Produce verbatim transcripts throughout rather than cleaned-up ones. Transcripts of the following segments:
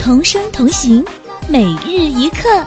同声同行，每日一课。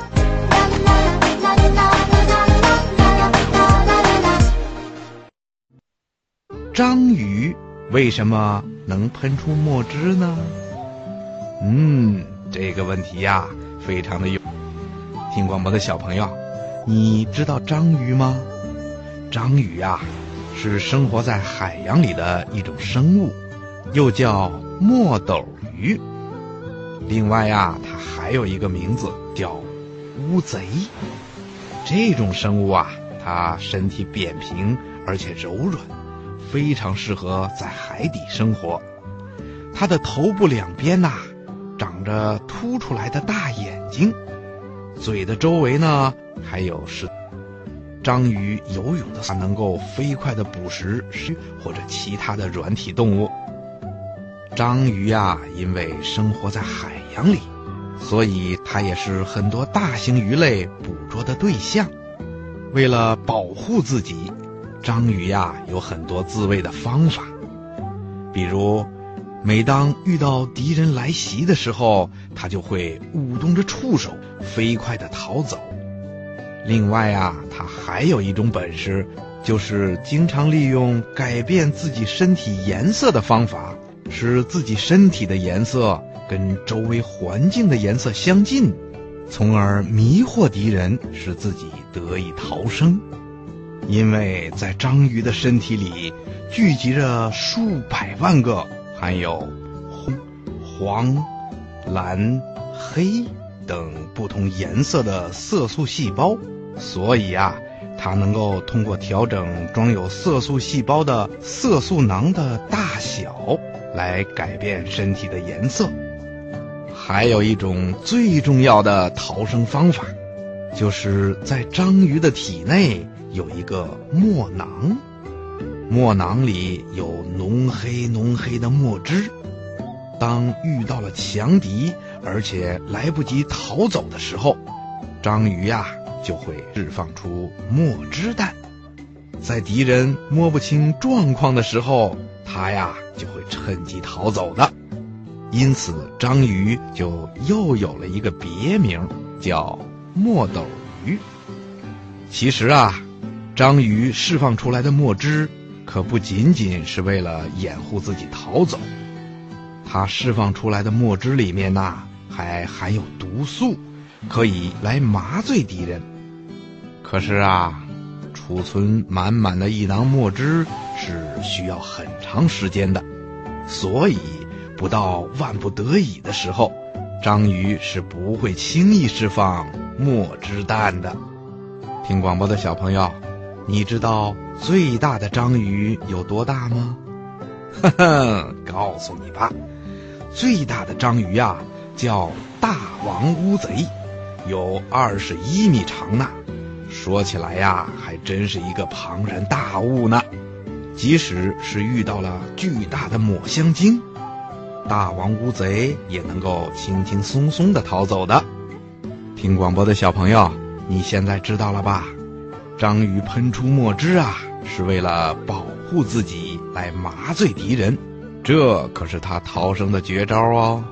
章鱼为什么能喷出墨汁呢？嗯，这个问题呀，非常的有。听广播的小朋友，你知道章鱼吗？章鱼呀，是生活在海洋里的一种生物，又叫墨斗鱼。另外呀，它还有一个名字叫乌贼。这种生物啊，它身体扁平而且柔软，非常适合在海底生活。它的头部两边呐、啊，长着凸出来的大眼睛，嘴的周围呢还有是。章鱼游泳的话，能够飞快地捕食鱼或者其他的软体动物。章鱼呀，因为生活在海洋里，所以它也是很多大型鱼类捕捉的对象。为了保护自己，章鱼呀有很多自卫的方法，比如每当遇到敌人来袭的时候，它就会舞动着触手，飞快地逃走。另外啊，它还有一种本事，就是经常利用改变自己身体颜色的方法，使自己身体的颜色跟周围环境的颜色相近，从而迷惑敌人，使自己得以逃生。因为在章鱼的身体里聚集着数百万个含有红、黄、蓝、黑等不同颜色的色素细胞，所以啊，它能够通过调整装有色素细胞的色素囊的大小来改变身体的颜色。还有一种最重要的逃生方法，就是在章鱼的体内有一个墨囊，墨囊里有浓黑浓黑的墨汁。当遇到了强敌，而且来不及逃走的时候，章鱼呀就会释放出墨汁弹。在敌人摸不清状况的时候，它呀就会趁机逃走的。因此，章鱼就又有了一个别名，叫墨斗鱼。其实啊，章鱼释放出来的墨汁可不仅仅是为了掩护自己逃走，它释放出来的墨汁里面呐，还含有毒素，可以来麻醉敌人。可是啊，储存满满的一囊墨汁是需要很长时间的，所以不到万不得已的时候，章鱼是不会轻易释放墨汁弹的。听广播的小朋友，你知道最大的章鱼有多大吗？呵呵，告诉你吧，最大的章鱼啊叫大王乌贼，有二十一米长呢。说起来呀，还真是一个庞然大物呢。即使是遇到了巨大的抹香鲸，大王乌贼也能够轻轻松松地逃走的。听广播的小朋友，你现在知道了吧？章鱼喷出墨汁啊，是为了保护自己，来麻醉敌人，这可是它逃生的绝招哦。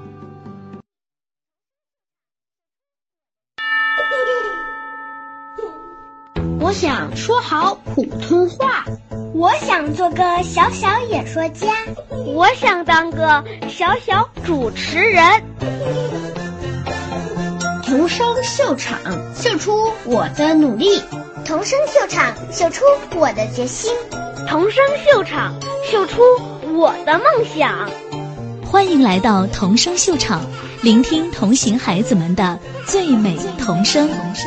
我想说好普通话， 我想做个小小演说家， 我想当个小小主持人。 童声秀场，秀出我的努力； 童声秀场，秀出我的决心； 童声秀场，秀出我的梦想。 欢迎来到童声秀场，聆听同行孩子们的最美童声。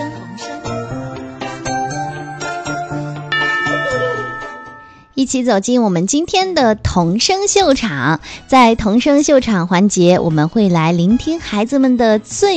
一起走进我们今天的童声秀场。在童声秀场环节，我们会来聆听孩子们的最